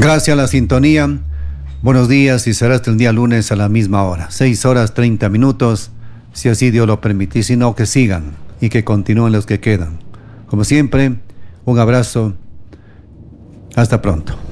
Gracias a la sintonía. Buenos días y será hasta el día lunes a la misma hora. 6:30, si así Dios lo permite. Si no, que sigan y que continúen los que quedan. Como siempre, un abrazo. Hasta pronto.